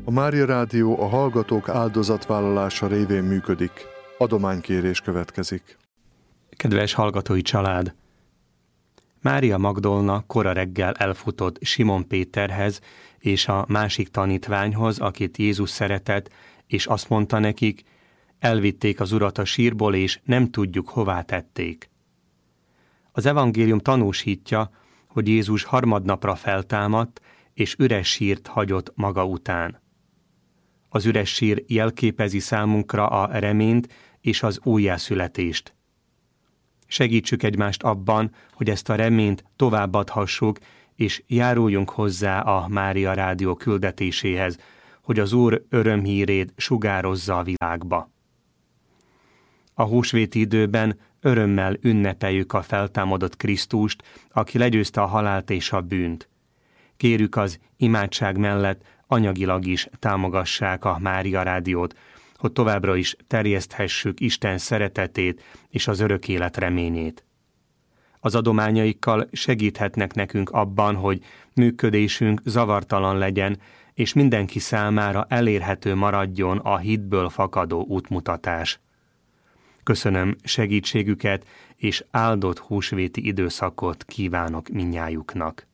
A Mária Rádió a hallgatók áldozatvállalása révén működik. Adománykérés következik. Kedves hallgatói család! Mária Magdolna kora reggel elfutott Simon Péterhez és a másik tanítványhoz, akit Jézus szeretett, és azt mondta nekik, elvitték az Urat a sírból, és nem tudjuk, hová tették. Az evangélium tanúsítja, hogy Jézus harmadnapra feltámadt, és üres sírt hagyott maga után. Az üres sír jelképezi számunkra a reményt és az újjászületést. Segítsük egymást abban, hogy ezt a reményt továbbadhassuk, és járuljunk hozzá a Mária Rádió küldetéséhez, hogy az Úr örömhírét sugározza a világba. A húsvéti időben örömmel ünnepeljük a feltámadott Krisztust, aki legyőzte a halált és a bűnt. Kérjük az imádság mellett anyagilag is támogassák a Mária Rádiót, hogy továbbra is terjeszthessük Isten szeretetét és az örök élet reményét. Az adományaikkal segíthetnek nekünk abban, hogy működésünk zavartalan legyen, és mindenki számára elérhető maradjon a hitből fakadó útmutatás. Köszönöm segítségüket, és áldott húsvéti időszakot kívánok mindnyájuknak.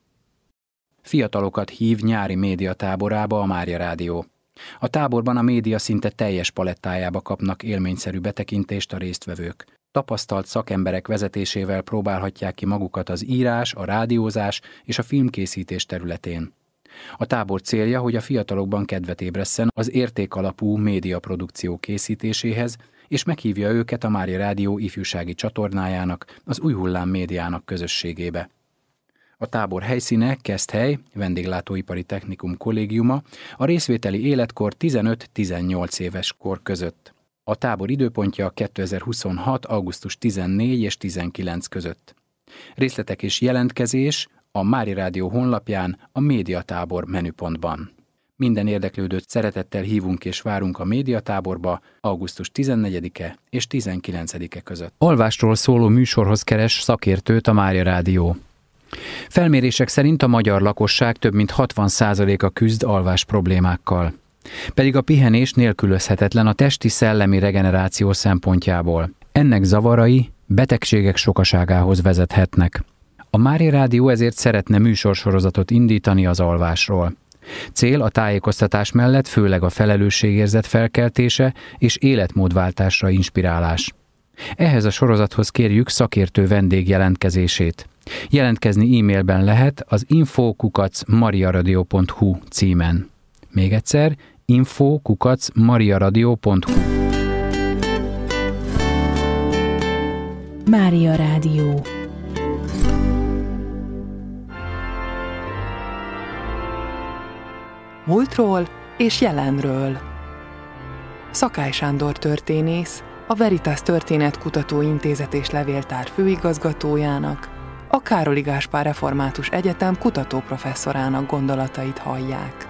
Fiatalokat hív nyári médiatáborába a Mária Rádió. A táborban a média szinte teljes palettájába kapnak élményszerű betekintést a résztvevők. Tapasztalt szakemberek vezetésével próbálhatják ki magukat az írás, a rádiózás és a filmkészítés területén. A tábor célja, hogy a fiatalokban kedvet ébresszen az értékalapú médiaprodukció készítéséhez, és meghívja őket a Mária Rádió ifjúsági csatornájának, az Új Hullám médiának közösségébe. A tábor helyszíne Keszthely, Vendéglátóipari Technikum kollégiuma, a részvételi életkor 15-18 éves kor között. A tábor időpontja 2026. augusztus 14 és 19 között. Részletek és jelentkezés a Mária Rádió honlapján a médiatábor menüpontban. Minden érdeklődőt szeretettel hívunk és várunk a médiatáborba augusztus 14-e és 19-e között. Alvásról szóló műsorhoz keres szakértőt a Mária Rádió. Felmérések szerint a magyar lakosság több mint 60%-a küzd alvás problémákkal. Pedig a pihenés nélkülözhetetlen a testi-szellemi regeneráció szempontjából. Ennek zavarai betegségek sokaságához vezethetnek. A Mária Rádió ezért szeretne műsorsorozatot indítani az alvásról. Cél a tájékoztatás mellett főleg a felelősségérzet felkeltése és életmódváltásra inspirálás. Ehhez a sorozathoz kérjük szakértő vendég jelentkezését. Jelentkezni e-mailben lehet az info@mariaradio.hu címen. Még egyszer, info@mariaradio.hu. Mária Rádió. Múltról és jelenről. Szakály Sándor történész, a Veritas Történetkutató Intézet és Levéltár főigazgatójának, a Károli Gáspár Református Egyetem kutatóprofesszorának gondolatait hallják.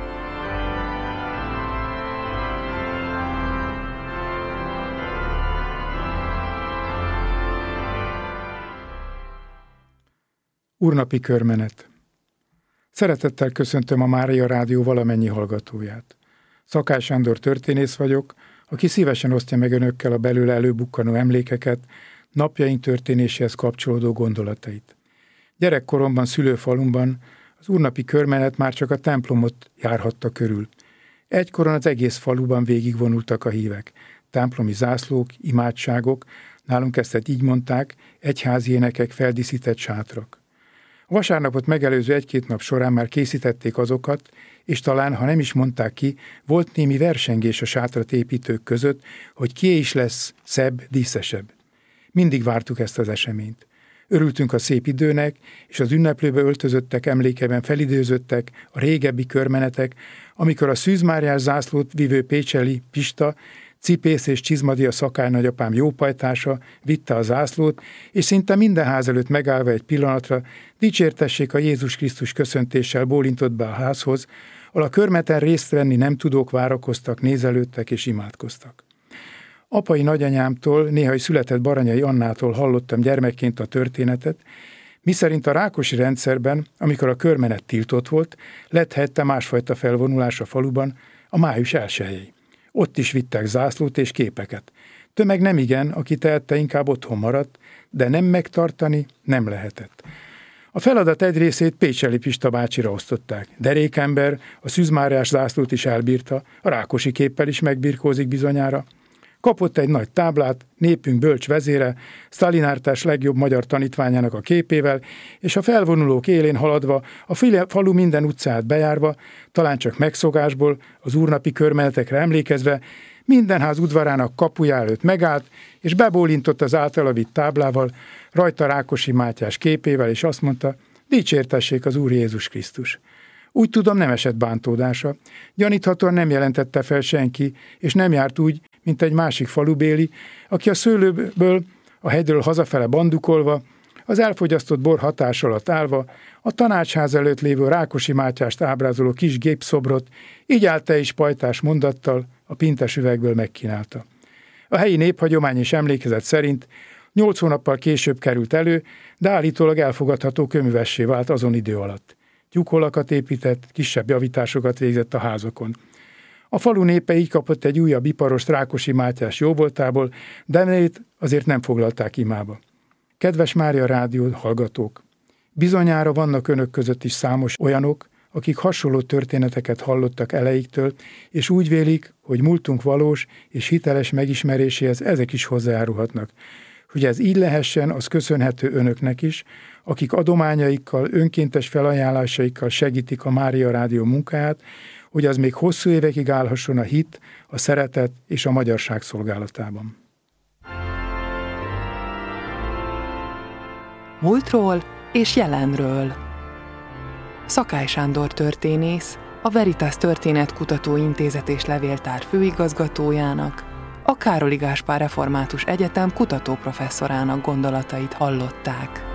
Úrnapi körmenet. Szeretettel köszöntöm a Mária Rádió valamennyi hallgatóját. Szakály Sándor történész vagyok, aki szívesen osztja meg önökkel a belőle előbukkanó emlékeket, napjaink történéséhez kapcsolódó gondolatait. Gyerekkoromban szülőfalumban az úrnapi körmenet már csak a templomot járhatta körül. Egykoron az egész faluban végigvonultak a hívek. Templomi zászlók, imádságok, nálunk ezt így mondták, egyházi énekek, feldíszített sátrak. A vasárnapot megelőző egy-két nap során már készítették azokat, és talán, ha nem is mondták ki, volt némi versengés a sátrat építők között, hogy kié is lesz szebb, díszesebb. Mindig vártuk ezt az eseményt. Örültünk a szép időnek, és az ünneplőbe öltözöttek emlékében felidőzöttek a régebbi körmenetek, amikor a szűzmáriás zászlót vívő pécseli Pista, cipész és csizmadia Szakály nagyapám jópajtása vitte a zászlót, és szinte minden ház előtt megállva egy pillanatra dicsértessék a Jézus Krisztus köszöntéssel bólintott be a házhoz, ahol a körmeten részt venni nem tudók várakoztak, nézelődtek és imádkoztak. Apai nagyanyámtól, néha született Baranyai Annától hallottam gyermekként a történetet, Miszerint a rákosi rendszerben, amikor a körmenet tiltott volt, lett helyette másfajta felvonulás a faluban, a május 1-i. Ott is vittek zászlót és képeket. Tömeg nem igen, aki tehette, inkább otthon maradt, de nem megtartani nem lehetett. A feladat egy részét Pécseli Pista bácsira osztották. Derékember a szűzmáriás zászlót is elbírta, a rákosi képpel is megbirkózik bizonyára. Kapott egy nagy táblát, népünk bölcs vezére, Sztalinártás legjobb magyar tanítványának a képével, és a felvonulók élén haladva, a falu minden utcát bejárva, talán csak megszokásból, az úrnapi körmenetekre emlékezve, minden ház udvarának kapuja előtt megállt, és bebólintott az általa vitt táblával, rajta Rákosi Mátyás képével, és azt mondta, dicsértessék az Úr Jézus Krisztus. Úgy tudom, nem esett bántódása. Gyaníthatóan nem jelentette fel senki, és nem járt úgy, mint egy másik falubéli, aki a szőlőből, a hegyről hazafele bandukolva, az elfogyasztott bor hatás alatt állva, a tanácsház előtt lévő Rákosi Mátyást ábrázoló kis gépszobrot, így állt is pajtás mondattal, a pintes üvegből megkínálta. A helyi néphagyomány és emlékezet szerint 8 hónappal később került elő, de állítólag elfogadható köművessé vált azon idő alatt. Tyúkholakat épített, kisebb javításokat végzett a házokon. A falu népe így kapott egy újabb iparost Rákosi Mátyás jóvoltából, de nevét azért nem foglalták imába. Kedves Mária Rádió hallgatók! Bizonyára vannak önök között is számos olyanok, akik hasonló történeteket hallottak elejéktől, és úgy vélik, hogy múltunk valós és hiteles megismeréséhez ezek is hozzájárulhatnak. Hogy ez így lehessen, az köszönhető önöknek is, akik adományaikkal, önkéntes felajánlásaikkal segítik a Mária Rádió munkáját, hogy az még hosszú évekig állhasson a hit, a szeretet és a magyarság szolgálatában. Múltról és jelenről. Szakály Sándor történész, a Veritas Történetkutató Intézet és Levéltár főigazgatójának, a Károli Gáspár Református Egyetem kutatóprofesszorának gondolatait hallották.